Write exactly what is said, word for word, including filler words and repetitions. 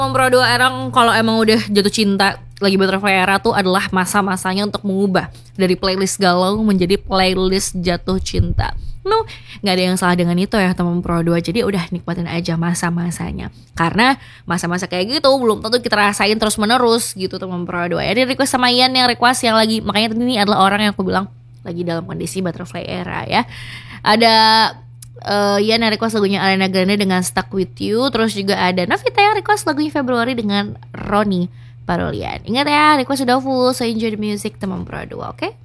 Pro dua orang kalau emang udah jatuh cinta lagi butterfly era tuh adalah masa-masanya untuk mengubah dari playlist galau menjadi playlist jatuh cinta. No, nggak ada yang salah dengan itu ya teman Pro dua. Jadi udah nikmatin aja masa-masanya. Karena masa-masa kayak gitu belum tentu kita rasain terus menerus gitu teman Pro dua. Jadi request sama Ian yang request yang lagi, makanya ini adalah orang yang aku bilang lagi dalam kondisi butterfly era ya. Ada Uh, Ian yang request lagunya Ariana Grande dengan Stuck With You. Terus juga ada Novita yang request lagunya Februari dengan Ronnie Parolian. Ingat ya, request sudah full, so enjoy the music teman Pro dua, oke? Okay?